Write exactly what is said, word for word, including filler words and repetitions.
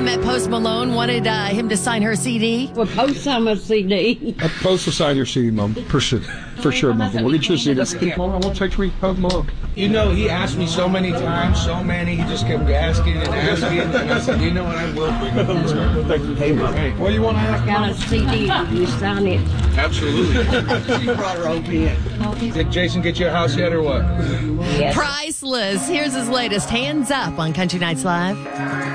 met Post Malone, wanted uh, him to sign her C D. Well, Post on my C D. A Post will sign your C D, Mom. For sure, for sure, Mom. We'll get your C D. Mom, we'll take three. Post Malone. You know, he asked me so many times, so many. He just kept asking and asking, and I said, you know what, I will bring it. Thank you. Hey, Mom. Hey, what do you want to ask? I got a C D. You sign it. Absolutely. She brought her own in. Did Jason get you a house yet, or what? Yes. Priceless. Here's his latest Hands Up on Country Nights Live.